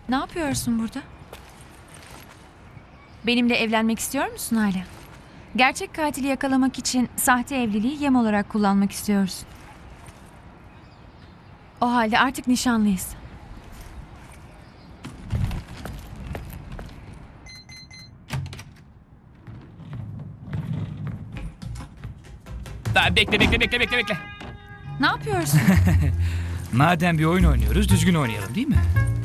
Ne yapıyorsun burada? Benimle evlenmek istiyor musun hala? Gerçek katili yakalamak için sahte evliliği yem olarak kullanmak istiyorsun. O halde artık nişanlıyız. Bekle. Ne yapıyorsun? Madem bir oyun oynuyoruz düzgün oynayalım değil mi?